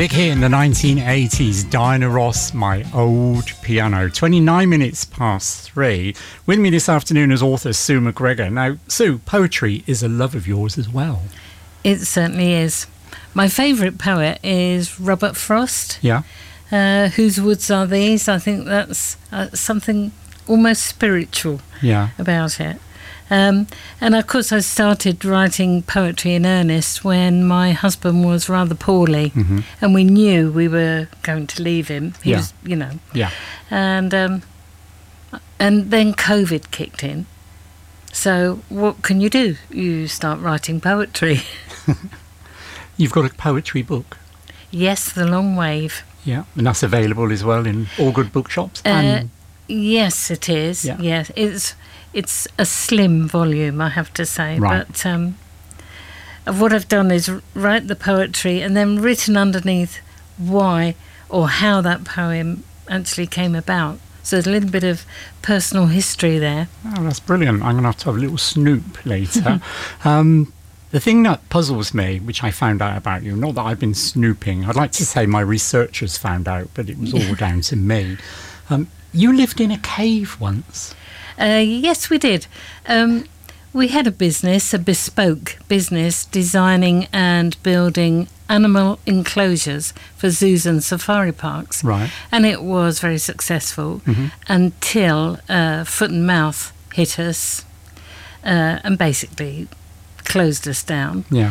Big hit in the 1980s, Diana Ross, My Old Piano. 29 minutes past 3. With me this afternoon is author Sue McGregor. Now, Sue, poetry is a love of yours as well. It certainly is. My favourite poet is Robert Frost. Yeah. Whose woods are these? I think that's something almost spiritual about it. And of course I started writing poetry in earnest when my husband was rather poorly, and we knew we were going to leave him. He was, and then COVID kicked in. So what can you do? You start writing poetry. You've got a poetry book. Yes, The Long Wave. Yeah, and that's available as well in all good bookshops. Yes, it is. Yeah. Yes, it's a slim volume, I have to say. Right. But what I've done is write the poetry and then written underneath why or how that poem actually came about. So there's a little bit of personal history there. Oh, that's brilliant. I'm going to have a little snoop later. The thing that puzzles me, which I found out about you, not that I've been snooping, I'd like to say my researchers found out, but it was all down to me. You lived in a cave once. Yes, we did. We had a bespoke business, designing and building animal enclosures for zoos and safari parks. Right. And it was very successful until foot and mouth hit us and basically closed us down. Yeah.